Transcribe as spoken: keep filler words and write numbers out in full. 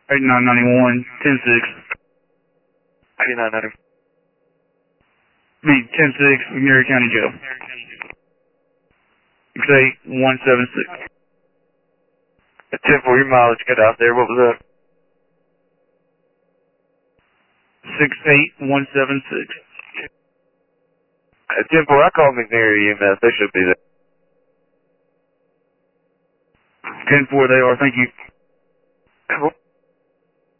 eighty-nine ninety-one, ten six. eighty-nine ninety. Me, ten six, McNairy County Jail. Say one seven six. ten four, your mileage cut out there. What was that? six eight one seven six. Uh, ten four, I called McNairy E M S. They should be there. ten four, they are. Thank you.